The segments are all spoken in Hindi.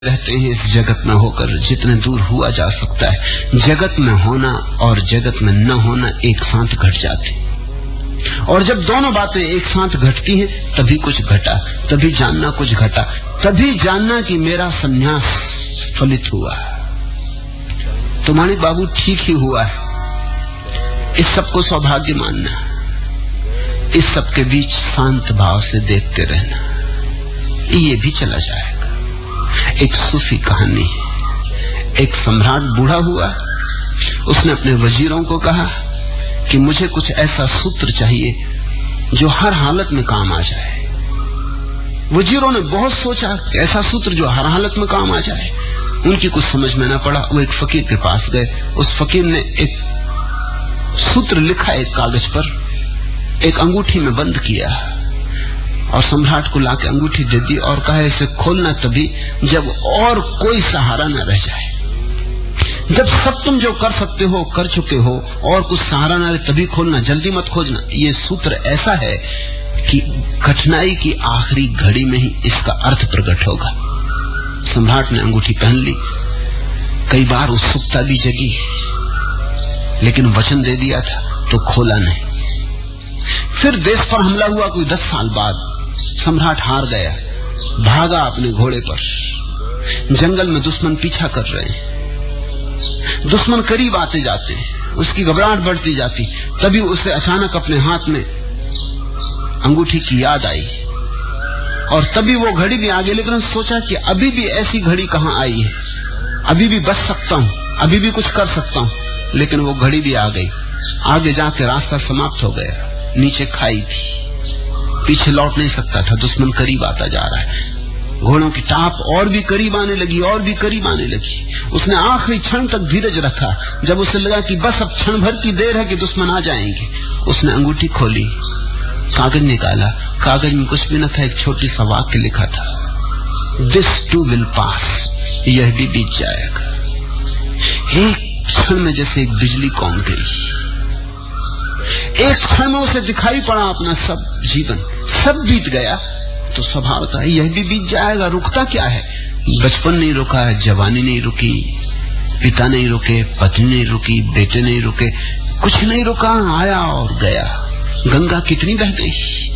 रहते हैं इस जगत में होकर जितने दूर हुआ जा सकता है। जगत में होना और जगत में न होना एक साथ घट जाते, और जब दोनों बातें एक साथ घटती हैं तभी कुछ घटा, तभी जानना कुछ घटा, तभी जानना कि मेरा संन्यास फलित हुआ। तो मानिक बाबू ठीक ही हुआ है। इस सबको सौभाग्य मानना, इस सबके बीच शांत भाव से देखते रहना, ये भी चला जाएगा। एक सूफी कहानी है। एक सम्राट बूढ़ा हुआ, उसने अपने वजीरों को कहा कि मुझे कुछ ऐसा सूत्र चाहिए जो हर हालत में काम आ जाए। वजीरों ने बहुत सोचा कि ऐसा सूत्र जो हर हालत में काम आ जाए। उनकी कुछ समझ में न पड़ा। वो एक फकीर के पास गए। उस फकीर ने एक सूत्र लिखा एक कागज पर, एक अंगूठी में बंद किया और सम्राट को लाके अंगूठी दे दी और कहा इसे खोलना तभी जब और कोई सहारा न रह जाए। जब सब तुम जो कर सकते हो कर चुके हो और कुछ सहारा न रहे तभी खोलना, जल्दी मत खोजना। ये सूत्र ऐसा है कि कठिनाई की आखिरी घड़ी में ही इसका अर्थ प्रकट होगा। सम्राट ने अंगूठी पहन ली। कई बार उत्सुकता भी जगी, लेकिन वचन दे दिया था तो खोला नहीं। फिर देश पर हमला हुआ कोई 10 साल बाद। सम्राट हार गया, भागा अपने घोड़े पर। जंगल में दुश्मन पीछा कर रहे हैं, दुश्मन करीब आते जाते, उसकी घबराहट बढ़ती जाती। तभी उसे अचानक अपने हाथ में अंगूठी की याद आई और तभी वो घड़ी भी आ गई। लेकिन सोचा कि अभी भी ऐसी घड़ी कहां आई है, अभी भी बच सकता हूं, अभी भी कुछ कर सकता हूं। लेकिन वो घड़ी भी आ गई। आगे जाके रास्ता समाप्त हो गया, नीचे खाई थी, पीछे लौट नहीं सकता था। दुश्मन करीब आता जा रहा है। घोड़ों की टाप और भी करीब आने लगी, और भी करीब आने लगी। उसने आखिरी क्षण तक धीरज रखा। जब उसे लगा कि बस अब क्षण भर की देर है कि दुश्मन आ जाएंगे, उसने अंगूठी खोली, कागज निकाला। कागज में कुछ भी न था, एक छोटी सा वाक्य लिखा था, दिस टू विल पास, यह भी बीत जाएगा। एक क्षण में जैसे एक बिजली कौन गई। एक क्षण में उसे दिखाई पड़ा अपना सब जीवन, सब बीत गया। तो स्वभाव था यह भी बीत जाएगा। रुकता क्या है? बचपन नहीं रुका, जवानी नहीं रुकी, पिता नहीं रुके, पत्नी नहीं रुकी, बेटे नहीं रुके, कुछ नहीं रुका, आया और गया। गंगा कितनी बह गई।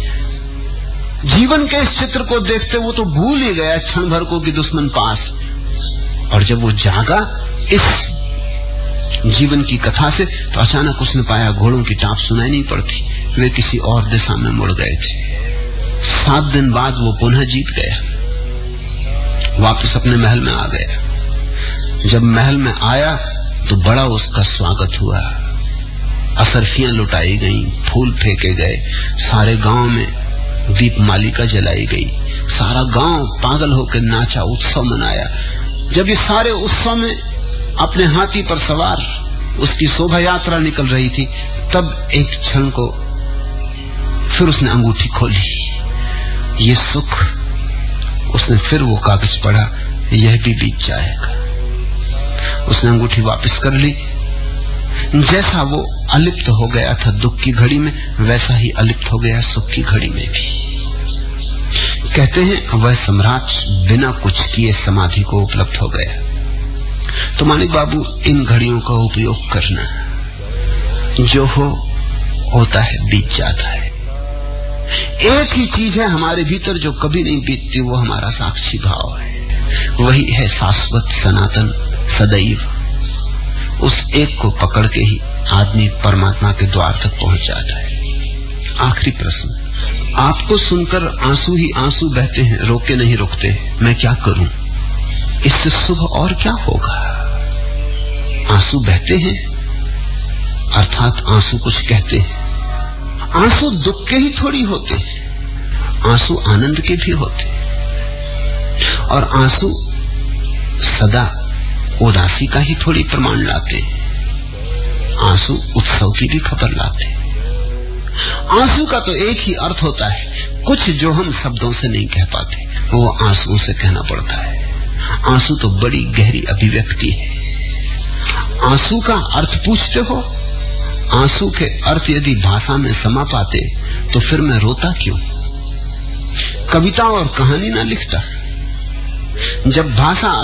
जीवन के इस चित्र को देखते वो तो भूल ही गया क्षण भर को कि दुश्मन पास। और जब वो जागा इस जीवन की कथा से, तो अचानक उसने पाया घोड़ों की टाप सुनाई नहीं पड़ती, वे किसी और दिशा में मुड़ गए थे। 7 दिन बाद वो पुनः जीत गया, वापस अपने महल में आ गया। जब महल में आया तो बड़ा उसका स्वागत हुआ। असरफियां लुटाई गईं, फूल फेंके गए, सारे गांव में दीप मालिका जलाई गई, सारा गांव पागल होकर नाचा, उत्सव मनाया। जब ये सारे उत्सव में अपने हाथी पर सवार उसकी शोभा यात्रा निकल रही थी, तब एक क्षण को फिर उसने अंगूठी खोली। ये सुख, उसने फिर वो कागज पढ़ा, यह भी बीत जाएगा। उसने अंगूठी वापस कर ली। जैसा वो अलिप्त हो गया था दुख की घड़ी में, वैसा ही अलिप्त हो गया सुख की घड़ी में भी। कहते हैं वह सम्राट बिना कुछ किए समाधि को उपलब्ध हो गया। तो मानिक बाबू, इन घड़ियों का उपयोग करना, जो होता है बीत जाता है। एक ही चीज है हमारे भीतर जो कभी नहीं बीतती, वो हमारा साक्षी भाव है। वही है शाश्वत, सनातन, सदैव। उस एक को पकड़ के ही आदमी परमात्मा के द्वार तक पहुंच जाता है। आखिरी प्रश्न, आपको सुनकर आंसू ही आंसू बहते हैं, रोके नहीं रुकते, मैं क्या करूं? इससे शुभ और क्या होगा? आंसू बहते हैं अर्थात आंसू कुछ कहते हैं। आंसू दुख के ही थोड़ी होते, आंसू आनंद के भी होते, और आंसू सदा उदासी का ही थोड़ी प्रमाण लाते। आंसू उत्सव की भी खबर लाते। आंसू का तो एक ही अर्थ होता है, कुछ जो हम शब्दों से नहीं कह पाते वो आंसुओं से कहना पड़ता है। आंसू तो बड़ी गहरी अभिव्यक्ति है। आंसू का अर्थ पूछते हो? आंसू के अर्थ यदि भाषा में समा पाते तो फिर मैं रोता क्यों? कविता और कहानी ना लिखता, जब भाषा